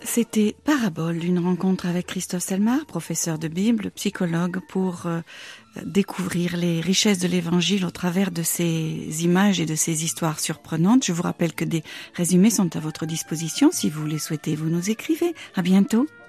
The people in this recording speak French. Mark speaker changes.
Speaker 1: C'était Parabole, une rencontre avec Christophe Selmar, professeur de Bible, psychologue, pour découvrir les richesses de l'Évangile au travers de ces images et de ces histoires surprenantes. Je vous rappelle que des résumés sont à votre disposition. Si vous les souhaitez, vous nous écrivez. À bientôt.